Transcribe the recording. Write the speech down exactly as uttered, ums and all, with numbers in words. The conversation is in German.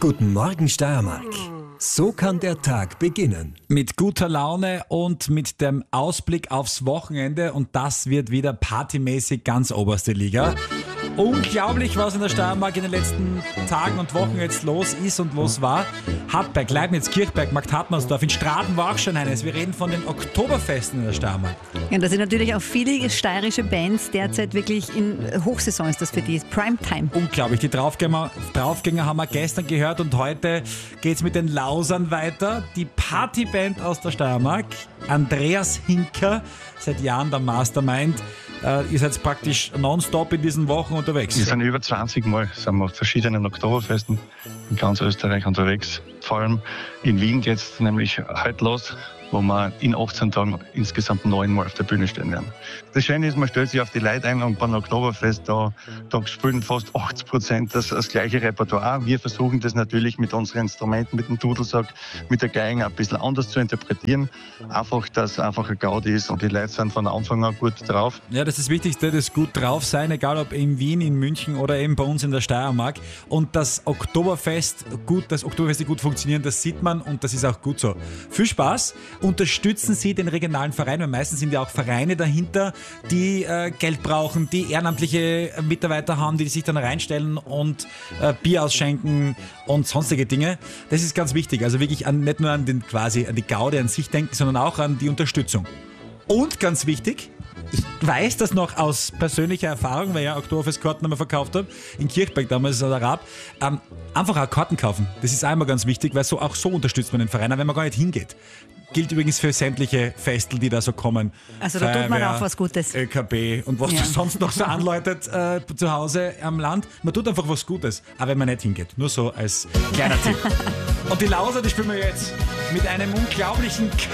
Guten Morgen Steiermark. So kann der Tag beginnen. Mit guter Laune und mit dem Ausblick aufs Wochenende, und das wird wieder partymäßig ganz oberste Liga. Unglaublich, was in der Steiermark in den letzten Tagen und Wochen jetzt los ist und los war. Hartberg, Leibniz, Kirchberg, Markt Hartmannsdorf, in Straten war auch schon eines. Wir reden von den Oktoberfesten in der Steiermark. Ja, da sind natürlich auch viele steirische Bands derzeit wirklich in Hochsaison, ist das für die Primetime. Unglaublich, die Draufgänger, Draufgänger haben wir gestern gehört, und heute geht's mit den Lausern weiter. Die Partyband aus der Steiermark, Andreas Hinker, seit Jahren der Mastermind. Uh, ihr seid praktisch nonstop in diesen Wochen unterwegs. Wir sind über zwanzig Mal sind wir auf verschiedenen Oktoberfesten in ganz Österreich unterwegs. Vor allem in Wien geht es nämlich heute los, wo wir in achtzehn Tagen insgesamt neunmal auf der Bühne stehen werden. Das Schöne ist, man stellt sich auf die Leute ein, und beim Oktoberfest, da, da spielen fast achtzig Prozent das, das gleiche Repertoire. Wir versuchen das natürlich mit unseren Instrumenten, mit dem Dudelsack, mit der Geige ein bisschen anders zu interpretieren. Einfach, dass es einfach ein Gaudi ist, und die Leute sind von Anfang an gut drauf. Ja, das ist das Wichtigste, das gut drauf sein, egal ob in Wien, in München oder eben bei uns in der Steiermark. Und das Oktoberfest gut, das Oktoberfest gut funktionieren, das sieht man, und das ist auch gut so. Viel Spaß. Unterstützen Sie den regionalen Verein, weil meistens sind ja auch Vereine dahinter, die äh, Geld brauchen, die ehrenamtliche Mitarbeiter haben, die sich dann reinstellen und äh, Bier ausschenken und sonstige Dinge. Das ist ganz wichtig. Also wirklich an, nicht nur an den quasi an die Gaude an sich denken, sondern auch an die Unterstützung. Und ganz wichtig, ich weiß das noch aus persönlicher Erfahrung, weil ich ja Oktoberfestkarten einmal verkauft habe, in Kirchberg damals als Arab, ähm, einfach auch Karten kaufen. Das ist einmal ganz wichtig, weil so, auch so unterstützt man den Verein, auch wenn man gar nicht hingeht. Gilt übrigens für sämtliche Festel, die da so kommen. Also da tut man auch was Gutes. Ö K B und was Ja. das sonst noch so anläutet äh, zu Hause am Land. Man tut einfach was Gutes, auch wenn man nicht hingeht. Nur so als kleiner Tipp. Und die Lauser, die spielen wir jetzt mit einem unglaublichen